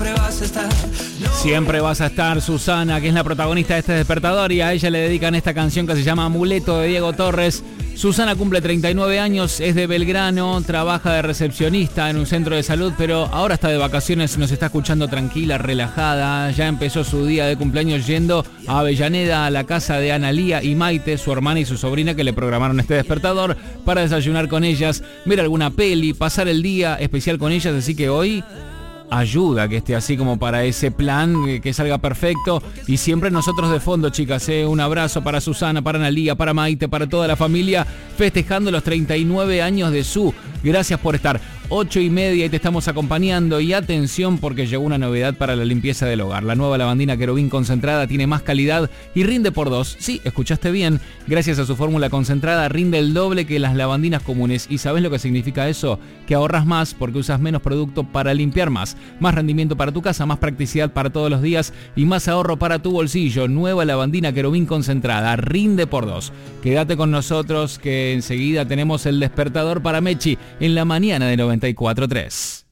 siempre vas a estar. Siempre vas a estar, Susana, que es la protagonista de este despertador, y a ella le dedican esta canción que se llama Amuleto, de Diego Torres. Susana cumple 39 años, es de Belgrano, trabaja de recepcionista en un centro de salud, pero ahora está de vacaciones, nos está escuchando tranquila, relajada. Ya empezó su día de cumpleaños yendo a Avellaneda, a la casa de Analía y Maite, su hermana y su sobrina, que le programaron este despertador para desayunar con ellas, ver alguna peli, pasar el día especial con ellas, así que hoy ayuda que esté así como para ese plan, que salga perfecto. Y siempre nosotros de fondo, chicas, un abrazo para Susana, para Analía, para Maite, para toda la familia, festejando los 39 años de Su. Gracias por estar. 8:30 y te estamos acompañando. Y atención, porque llegó una novedad para la limpieza del hogar. La nueva lavandina Querubín concentrada tiene más calidad y rinde por 2. Sí, escuchaste bien. Gracias a su fórmula concentrada rinde el doble que las lavandinas comunes. ¿Y sabes lo que significa eso? Que ahorras más porque usas menos producto para limpiar más. Más rendimiento para tu casa, más practicidad para todos los días y más ahorro para tu bolsillo. Nueva lavandina Querubín concentrada rinde por 2. Quédate con nosotros que enseguida tenemos el despertador para Mechi en la mañana de 94.3.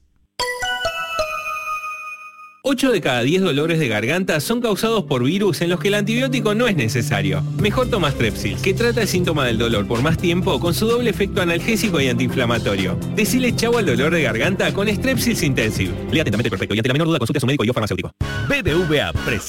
8 de cada 10 dolores de garganta son causados por virus en los que el antibiótico no es necesario. Mejor toma Strepsil, que trata el síntoma del dolor por más tiempo con su doble efecto analgésico y antiinflamatorio. Decile chau al dolor de garganta con Strepsils Intensive. Lea atentamente el prospecto y ante la menor duda consulte a su médico y o farmacéutico. BBVA presenta